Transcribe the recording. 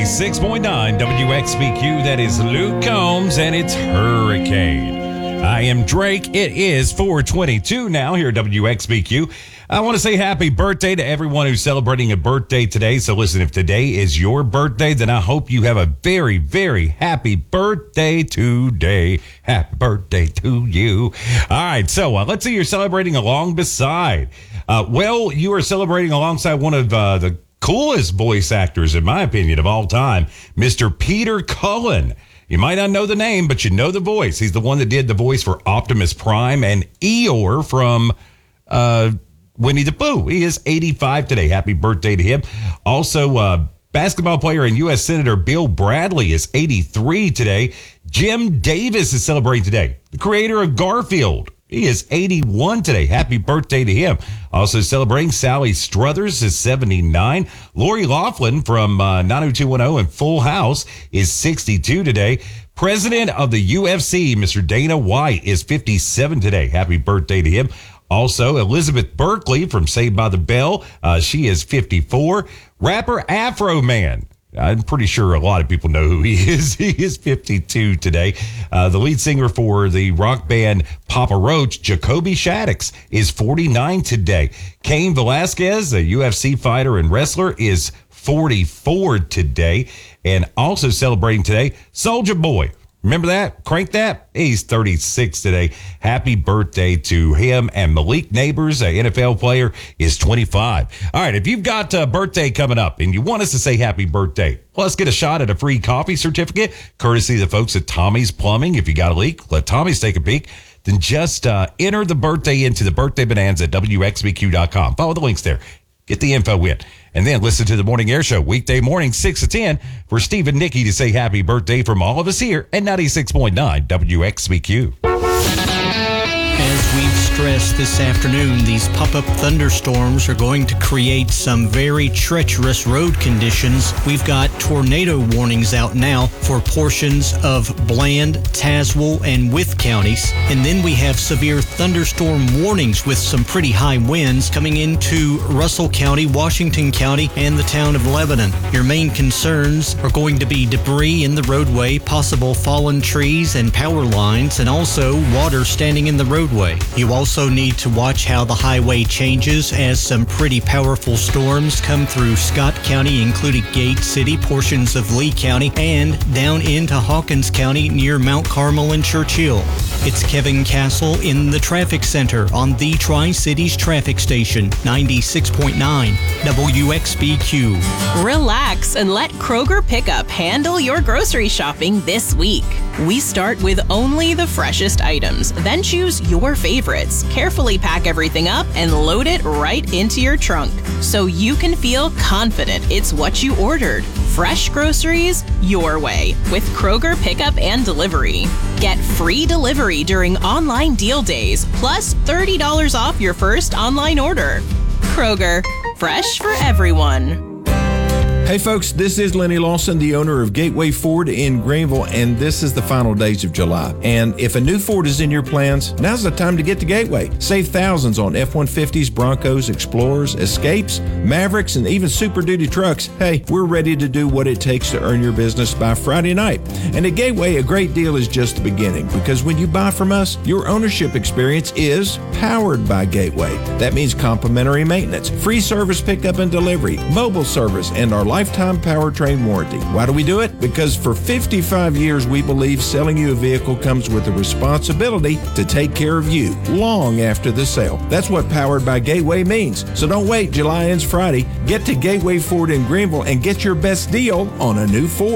96.9 WXBQ. That is Luke Combs, and it's Hurricane. I am Drake. It is 4:22 now here at WXBQ. I want to say happy birthday to everyone who's celebrating a birthday today. So listen, if today is your birthday, then I hope you have a very, very happy birthday today. Happy birthday to you. All right, so let's say you're celebrating along beside. You are celebrating alongside one of the coolest voice actors, in my opinion, of all time, Mr. Peter Cullen. You might not know the name, but you know the voice. He's the one that did the voice for Optimus Prime and Eeyore from Winnie the Pooh. He is 85 today. Happy birthday to him. Also, basketball player and U.S. Senator Bill Bradley is 83 today. Jim Davis is celebrating today. The creator of Garfield. He is 81 today. Happy birthday to him. Also celebrating, Sally Struthers is 79. Lori Loughlin from 90210 and Full House is 62 today. President of the UFC, Mr. Dana White, is 57 today. Happy birthday to him. Also, Elizabeth Berkley from Saved by the Bell. She is 54. Rapper Afro Man. I'm pretty sure a lot of people know who he is. He is 52 today. The lead singer for the rock band Papa Roach, Jacoby Shaddix, is 49 today. Cain Velasquez, a UFC fighter and wrestler, is 44 today. And also celebrating today, Soulja Boy. Remember that? Crank That? He's 36 today. Happy birthday to him. And Malik Neighbors, an NFL player, is 25. All right, if you've got a birthday coming up and you want us to say happy birthday, let's get a shot at a free coffee certificate, courtesy of the folks at Tommy's Plumbing. If you got a leak, let Tommy's take a peek. Then just enter the birthday into the birthday bonanza at WXBQ.com. Follow the links there. Get the info in. And then listen to the Morning Air Show weekday morning, 6 to 10, for Steve and Nikki to say happy birthday from all of us here at 96.9 WXBQ. As we've stressed this afternoon, these pop-up thunderstorms are going to create some very treacherous road conditions. We've got tornado warnings out now for portions of Bland, Tazewell, and Wythe counties. And then we have severe thunderstorm warnings with some pretty high winds coming into Russell County, Washington County, and the town of Lebanon. Your main concerns are going to be debris in the roadway, possible fallen trees and power lines, and also water standing in the roadway. You also need to watch how the highway changes as some pretty powerful storms come through Scott County, including Gate City, portions of Lee County, and down into Hawkins County near Mount Carmel and Churchill. It's Kevin Castle in the traffic center on the Tri-Cities traffic station, 96.9 WXBQ. Relax and let Kroger Pickup handle your grocery shopping this week. We start with only the freshest items, then choose your favorites. Carefully pack everything up and load it right into your trunk so you can feel confident it's what you ordered. Fresh groceries your way with Kroger Pickup and Delivery. Get free delivery during online deal days, plus $30 off your first online order. Kroger, fresh for everyone. Hey folks, this is Lenny Lawson, the owner of Gateway Ford in Greenville, and this is the final days of July. And if a new Ford is in your plans, now's the time to get to Gateway. Save thousands on F-150s, Broncos, Explorers, Escapes, Mavericks, and even Super Duty trucks. Hey, we're ready to do what it takes to earn your business by Friday night. And at Gateway, a great deal is just the beginning, because when you buy from us, your ownership experience is powered by Gateway. That means complimentary maintenance, free service pickup and delivery, mobile service, and our lifetime powertrain warranty. Why do we do it? Because for 55 years, we believe selling you a vehicle comes with a responsibility to take care of you long after the sale. That's what Powered by Gateway means. So don't wait. July ends Friday. Get to Gateway Ford in Greenville and get your best deal on a new Ford.